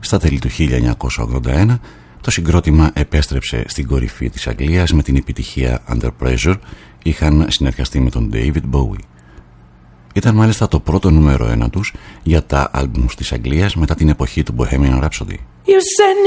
Στα τέλη του 1981 το συγκρότημα επέστρεψε στην κορυφή της Αγγλίας με την επιτυχία Under Pressure. Είχαν συνεργαστεί με τον David Bowie. Ήταν μάλιστα το πρώτο νούμερο 1 τους για τα άλμπουμς της Αγγλίας μετά την εποχή του Bohemian Rhapsody.